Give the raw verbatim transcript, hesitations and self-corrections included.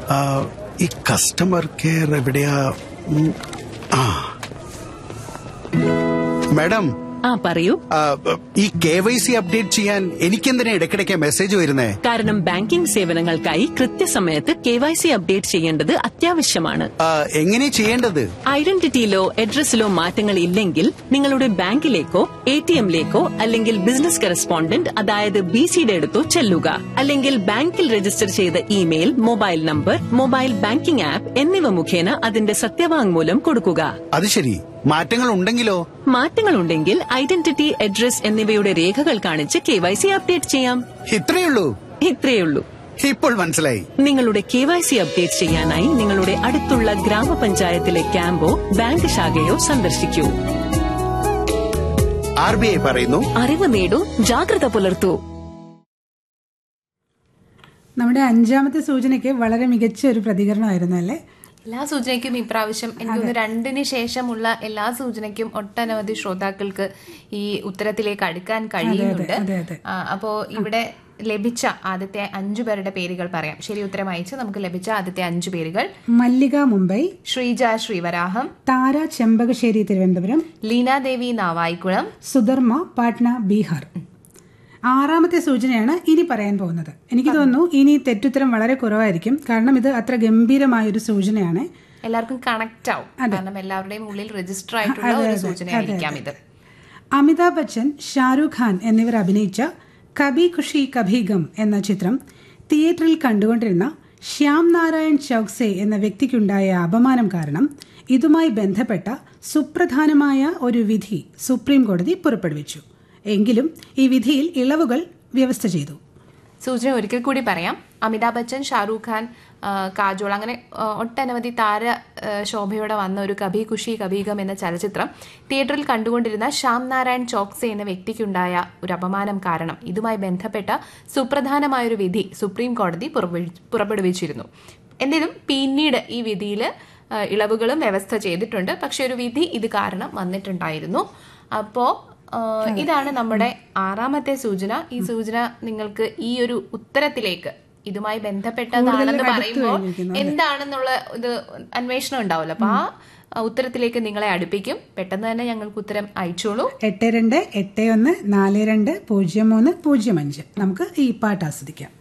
ഈ customer care എവിടെയാ? ആ മാഡം. ആ പറയൂ. ഈ കെ വൈ സി അപ്ഡേറ്റ് ചെയ്യാൻ എനിക്കെന്തിനാ ഇടയ്ക്കിടയ്ക്ക് മെസ്സേജ് വരുന്നേ? കാരണം ബാങ്കിംഗ് സേവനങ്ങൾക്കായി കൃത്യസമയത്ത് കെ വൈ സി അപ്ഡേറ്റ് ചെയ്യേണ്ടത് അത്യാവശ്യമാണ്. എങ്ങനെ ചെയ്യേണ്ടത്? ഐഡന്റിറ്റിയിലോ അഡ്രസ്സിലോ മാറ്റങ്ങൾ ഇല്ലെങ്കിൽ നിങ്ങളുടെ ബാങ്കിലേക്കോ എ ടി എമ്മിലേക്കോ അല്ലെങ്കിൽ ബിസിനസ് കറസ്പോണ്ടന്റ് അതായത് ബി സിയുടെ അടുത്തോ ചെല്ലുക. അല്ലെങ്കിൽ ബാങ്കിൽ രജിസ്റ്റർ ചെയ്ത email, mobile number, mobile banking app എന്നിവ മുഖേന അതിന്റെ സത്യവാങ്മൂലം കൊടുക്കുക. അത് ശരി. മാറ്റങ്ങൾ ഉണ്ടെങ്കിലോ? മാറ്റങ്ങളുണ്ടെങ്കിൽ ഐഡന്റിറ്റി, അഡ്രസ് എന്നിവയുടെ രേഖകൾ കാണിച്ച് കെ വൈ സി അപ്ഡേറ്റ് ചെയ്യാം. ഇത്രയുള്ളൂ? ഇത്രയുള്ളൂ. ഇപ്പോൾ മനസ്സിലായി. നിങ്ങളുടെ കെ വൈ സി അപ്ഡേറ്റ് ചെയ്യാനായി നിങ്ങളുടെ അടുത്തുള്ള ഗ്രാമപഞ്ചായത്തിലെ ക്യാമ്പോ ബാങ്ക് ശാഖയോ സന്ദർശിക്കൂ. ആർ ബി ഐ പറയുന്നു, അറിവ് നേടൂ, ജാഗ്രത പുലർത്തൂ. നമ്മുടെ അഞ്ചാമത്തെ സൂചനയ്ക്ക് വളരെ മികച്ച ഒരു പ്രതികരണമായിരുന്നു അല്ലേ? എല്ലാ സൂചനയ്ക്കും ഇപ്രാവശ്യം എനിക്കൊന്ന് രണ്ടിന് ശേഷമുള്ള എല്ലാ സൂചനയ്ക്കും ഒട്ടനവധി ശ്രോതാക്കൾക്ക് ഈ ഉത്തരത്തിലേക്ക് അടുക്കാൻ കഴിയുന്നുണ്ട്. അപ്പോ ഇവിടെ ലഭിച്ച ആദ്യത്തെ അഞ്ചു പേരുടെ പേരുകൾ പറയാം. ശരി ഉത്തരം അയച്ച് നമുക്ക് ലഭിച്ച ആദ്യത്തെ അഞ്ചു പേരുകൾ: മല്ലിക മുംബൈ, ശ്രീജ ശ്രീവരാഹം, താര ചെമ്പകശ്ശേരി തിരുവനന്തപുരം, ലീനാദേവി നാവായിക്കുളം, സുധർമ്മ പാട്ന ബീഹാർ. ആറാമത്തെ സൂചനയാണ് ഇനി പറയാൻ പോകുന്നത്. എനിക്ക് തോന്നുന്നു ഇനി തെറ്റുത്തരം വളരെ കുറവായിരിക്കും. കാരണം ഇത് അത്ര ഗംഭീരമായൊരു സൂചനയാണ്. എല്ലാവർക്കും കണക്ട് ആവും. കാരണം എല്ലാവരുടെയും ഉള്ളിൽ രജിസ്റ്റർ ആയിട്ടുള്ള ഒരു സൂചനയായിരിക്കാം ഇത്. അമിതാഭ് ബച്ചൻ, ഷാരൂഖ് ഖാൻ എന്നിവർ അഭിനയിച്ച കഭി ഖുഷി കഭി ഗം എന്ന ചിത്രം തിയേറ്ററിൽ കണ്ടുകൊണ്ടിരുന്ന ശ്യാം നാരായൺ ചൌക്സെ എന്ന വ്യക്തിക്കുണ്ടായ അപമാനം കാരണം ഇതുമായി ബന്ധപ്പെട്ട സുപ്രധാനമായ ഒരു വിധി സുപ്രീം കോടതി പുറപ്പെടുവിച്ചു. എങ്കിലും ഈ വിധിയിൽ ഇളവുകൾ വ്യവസ്ഥ ചെയ്തു. സൂചന ഒരിക്കൽ കൂടി പറയാം. അമിതാഭ് ബച്ചൻ, ഷാരൂഖ് ഖാൻ, കാജോൾ അങ്ങനെ ഒട്ടനവധി താര ശോഭയോടെ വന്ന ഒരു കഭി ഖുഷി കഭി ഗം എന്ന ചലച്ചിത്രം തിയേറ്ററിൽ കണ്ടുകൊണ്ടിരുന്ന ശ്യാം നാരായൺ ചോക്സെ എന്ന വ്യക്തിക്കുണ്ടായ ഒരു അപമാനം കാരണം ഇതുമായി ബന്ധപ്പെട്ട സുപ്രധാനമായൊരു വിധി സുപ്രീം കോടതി പുറപ്പെടുവിച്ചിരുന്നു. എന്തെങ്കിലും പിന്നീട് ഈ വിധിയിൽ ഇളവുകളും വ്യവസ്ഥ ചെയ്തിട്ടുണ്ട്. പക്ഷെ ഒരു വിധി ഇത് കാരണം വന്നിട്ടുണ്ടായിരുന്നു. അപ്പോൾ ഇതാണ് നമ്മുടെ ആറാമത്തെ സൂചന. ഈ സൂചന നിങ്ങൾക്ക് ഈ ഒരു ഉത്തരത്തിലേക്ക് ഇതുമായി ബന്ധപ്പെട്ടതാണെന്ന് പറയുമ്പോൾ എന്താണെന്നുള്ള ഇത് അന്വേഷണം ഉണ്ടാവുമല്ലോ. അപ്പൊ ആ ഉത്തരത്തിലേക്ക് നിങ്ങളെ അടുപ്പിക്കും. പെട്ടെന്ന് തന്നെ ഞങ്ങൾക്ക് ഉത്തരം അയച്ചോളൂ. എട്ട് രണ്ട് എട്ട് ഒന്ന് നാല് രണ്ട് പൂജ്യം മൂന്ന് പൂജ്യം അഞ്ച്. നമുക്ക് ഈ പാട്ട് ആസ്വദിക്കാം.